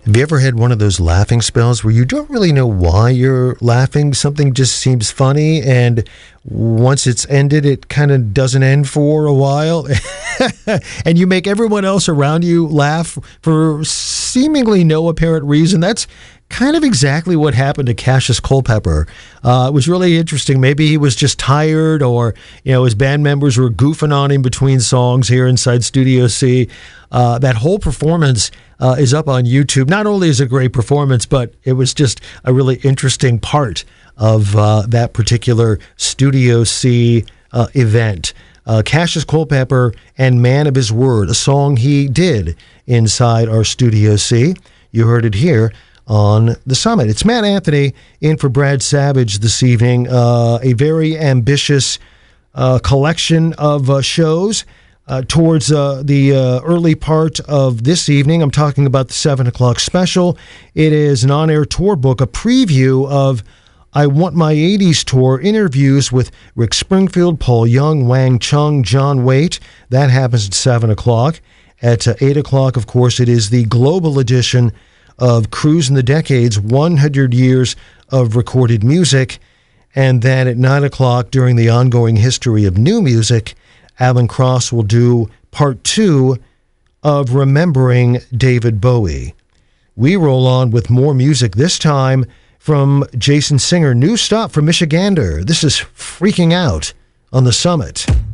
Have you ever had one of those laughing spells where you don't really know why you're laughing? Something just seems funny, and once it's ended, it kind of doesn't end for a while. And you make everyone else around you laugh for seemingly no apparent reason. That's kind of exactly what happened to Cassius Culpepper. It was really interesting. Maybe he was just tired, or his band members were goofing on him between songs here inside Studio C. That whole performance is up on YouTube. Not only is it a great performance, but it was just a really interesting part of that particular Studio C event. Cassius Culpepper and Man of His Word, a song he did inside our Studio C. You heard it here on the Summit. It's Matt Anthony in for Brad Savage this evening. A very ambitious collection of shows towards the early part of this evening. I'm talking about the 7 o'clock special. It is an on-air tour book, a preview of I Want My 80s tour, interviews with Rick Springfield, Paul Young, Wang Chung, John Waite. That happens at 7 o'clock. At 8 o'clock, of course, it is the global edition of Cruising the Decades, 100 years of recorded music. And then at 9 o'clock, during the ongoing history of new music, Alan Cross will do part 2 of Remembering David Bowie. We roll on with more music, this time from Jason Singer. New stuff from Michigander. This is Freaking Out on the Summit.